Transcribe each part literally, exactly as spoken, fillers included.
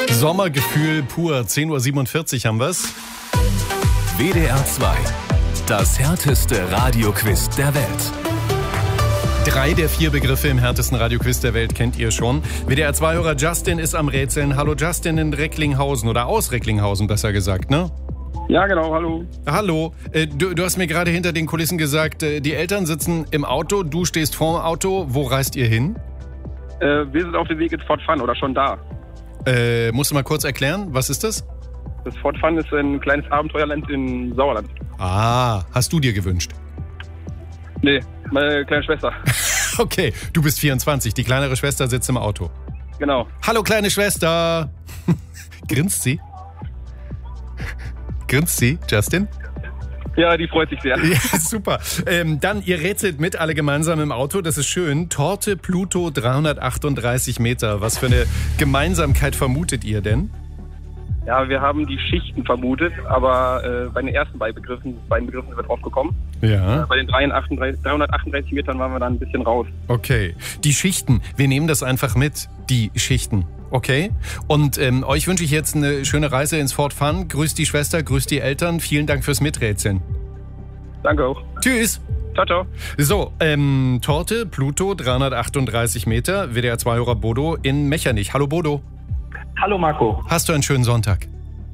Sommergefühl pur, zehn Uhr siebenundvierzig haben wir's. W D R zwei, das härteste Radioquiz der Welt. Drei der vier Begriffe im härtesten Radioquiz der Welt kennt ihr schon. W D R zwei-Hörer Justin ist am Rätseln. Hallo Justin in Recklinghausen oder aus Recklinghausen besser gesagt, ne? Ja, genau, hallo. Hallo, äh, du, du hast mir gerade hinter den Kulissen gesagt, äh, die Eltern sitzen im Auto, du stehst vorm Auto. Wo reist ihr hin? Äh, wir sind auf dem Weg ins Fort Fun oder schon da. Äh, musst du mal kurz erklären, was ist das? Das Fort Fun ist ein kleines Abenteuerland in Sauerland. Ah, hast du dir gewünscht? Nee, meine kleine Schwester. Okay, du bist vierundzwanzig, die kleinere Schwester sitzt im Auto. Genau. Hallo kleine Schwester. Grinst sie? Grinst sie, Justin? Ja, die freut sich sehr. Ja, super. Ähm, dann, ihr rätselt mit, alle gemeinsam im Auto, das ist schön. Torte Pluto dreihundertachtunddreißig Meter. Was für eine Gemeinsamkeit vermutet ihr denn? Ja, wir haben die Schichten vermutet, aber äh, bei den ersten beiden Begriffen, beiden Begriffen sind wir drauf gekommen. Ja. Äh, bei den dreihundertachtunddreißig Metern waren wir dann ein bisschen raus. Okay, die Schichten, wir nehmen das einfach mit, die Schichten. Okay, und ähm, euch wünsche ich jetzt eine schöne Reise ins Fort Fun. Grüßt die Schwester, grüßt die Eltern. Vielen Dank fürs Miträtseln. Danke auch. Tschüss. Ciao, ciao. So, ähm, Torte Pluto dreihundertachtunddreißig Meter, W D R zwei-Hörer Bodo in Mechernich. Hallo Bodo. Hallo Marco. Hast du einen schönen Sonntag?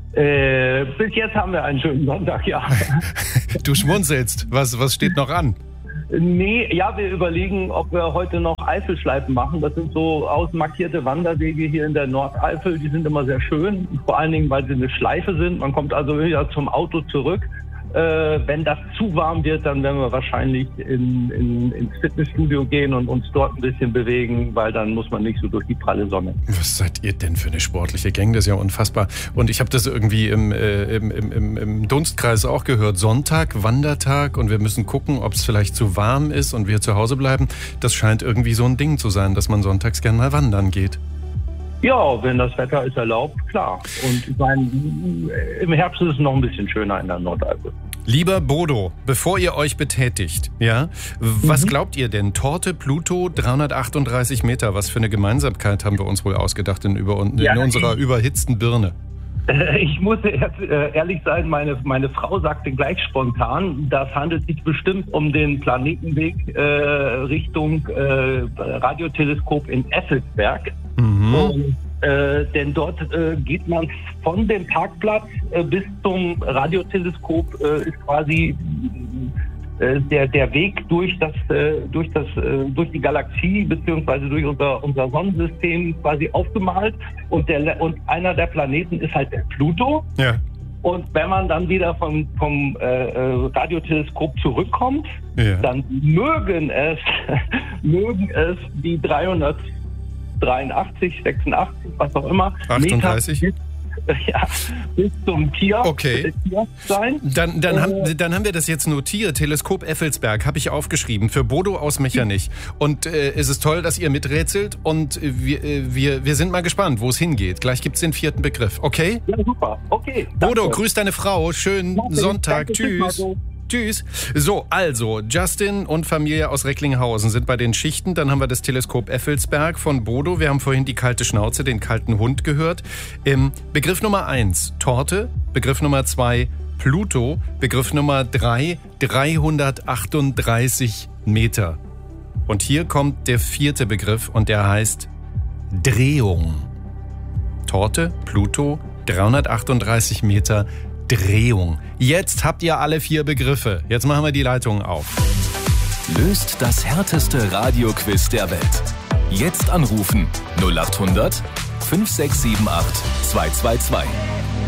Äh, bis jetzt haben wir einen schönen Sonntag, ja. Du schmunzelst. Was, was steht noch an? Nee, ja, wir überlegen, ob wir heute noch Eifelschleifen machen. Das sind so ausmarkierte Wanderwege hier in der Nordeifel. Die sind immer sehr schön, vor allen Dingen, weil sie eine Schleife sind. Man kommt also wieder zum Auto zurück. Äh, wenn das zu warm wird, dann werden wir wahrscheinlich in, in, ins Fitnessstudio gehen und uns dort ein bisschen bewegen, weil dann muss man nicht so durch die pralle Sonne. Was seid ihr denn für eine sportliche Gang? Das ist ja unfassbar. Und ich habe das irgendwie im, äh, im, im, im Dunstkreis auch gehört. Sonntag, Wandertag und wir müssen gucken, ob es vielleicht zu warm ist und wir zu Hause bleiben. Das scheint irgendwie so ein Ding zu sein, dass man sonntags gerne mal wandern geht. Ja, wenn das Wetter es erlaubt, klar. Und ich meine, im Herbst ist es noch ein bisschen schöner in der Nordeifel. Lieber Bodo, bevor ihr euch betätigt, ja, was mhm. glaubt ihr denn? Torte Pluto dreihundertachtunddreißig Meter, was für eine Gemeinsamkeit haben wir uns wohl ausgedacht in, über, in ja, unserer überhitzten Birne? Ich muss ehrlich sein, meine, meine Frau sagte gleich spontan, das handelt sich bestimmt um den Planetenweg äh, Richtung äh, Radioteleskop in Effelsberg. Mhm. Und, äh, denn dort äh, geht man von dem Parkplatz äh, bis zum Radioteleskop, äh, ist quasi äh, der, der Weg durch das, äh, durch das, äh, durch die Galaxie beziehungsweise durch unser, unser Sonnensystem quasi aufgemalt. Und, der, und einer der Planeten ist halt der Pluto. Ja. Und wenn man dann wieder vom, vom äh, Radioteleskop zurückkommt, ja. dann mögen es, mögen es die dreihundertdreiundachtzig, sechsundachtzig, was auch immer, achtunddreißig Meter bis, ja, bis zum Tier, okay. Tier sein. Dann, dann, äh, haben, dann haben wir das jetzt notiert. Teleskop Effelsberg habe ich aufgeschrieben für Bodo aus Mechernich. Und äh, es ist toll, dass ihr miträtselt und wir, äh, wir, wir sind mal gespannt, wo es hingeht. Gleich gibt es den vierten Begriff, okay? Ja, super. Okay. Bodo, danke. grüß deine Frau. Schönen danke, Sonntag. danke, Tschüss. Tschüss. So, also, Justin und Familie aus Recklinghausen sind bei den Schichten. Dann haben wir das Teleskop Effelsberg von Bodo. Wir haben vorhin die kalte Schnauze, den kalten Hund gehört. Ähm, Begriff Nummer eins, Torte. Begriff Nummer zwei, Pluto. Begriff Nummer drei, dreihundertachtunddreißig Meter. Und hier kommt der vierte Begriff und der heißt Drehung. Torte, Pluto, dreihundertachtunddreißig Meter, Drehung. Jetzt habt ihr alle vier Begriffe. Jetzt machen wir die Leitungen auf. Löst das härteste Radioquiz der Welt. Jetzt anrufen null acht hundert fünf sechs sieben acht zwei zwei zwei.